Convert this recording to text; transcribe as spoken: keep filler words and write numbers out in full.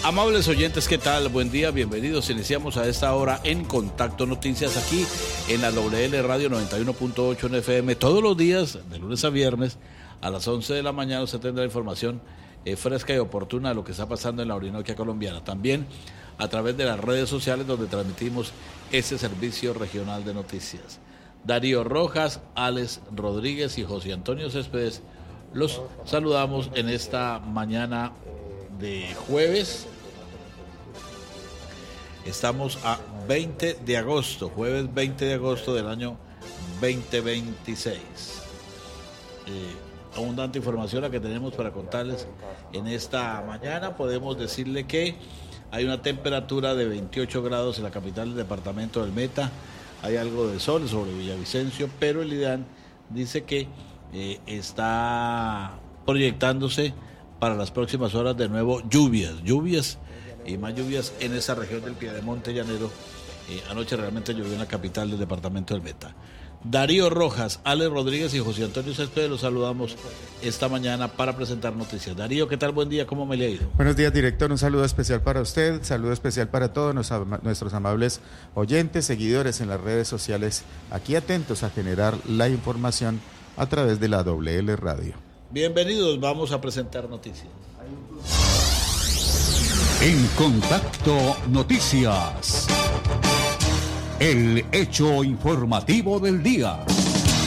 Amables oyentes, ¿qué tal? Buen día, bienvenidos. Iniciamos a esta hora en Contacto Noticias aquí en la W L Radio noventa y uno punto ocho en F M. Todos los días, de lunes a viernes, a las once de la mañana usted tendrá información eh, fresca y oportuna de lo que está pasando en la Orinoquia colombiana. También a través de las redes sociales donde transmitimos este servicio regional de noticias. Darío Rojas, Alex Rodríguez y José Antonio Céspedes los saludamos en esta mañana de jueves. Estamos a veinte de agosto, jueves veinte de agosto del año veinte veintiséis. Eh, abundante información la que tenemos para contarles en esta mañana. Podemos decirle que hay una temperatura de veintiocho grados en la capital del departamento del Meta. Hay algo de sol sobre Villavicencio, pero el IDEAN dice que eh, está proyectándose para las próximas horas de nuevo lluvias, lluvias y más lluvias en esa región del Piedemonte Llanero. Eh, anoche realmente llovió en la capital del departamento del Meta. Darío Rojas, Alex Rodríguez y José Antonio Céspedes los saludamos esta mañana para presentar noticias. Darío, ¿qué tal? Buen día, ¿cómo me le ha ido? Buenos días, director, un saludo especial para usted, saludo especial para todos nuestros amables oyentes, seguidores en las redes sociales, aquí atentos a generar la información a través de la W L Radio. Bienvenidos, vamos a presentar noticias. En Contacto Noticias, el hecho informativo del día.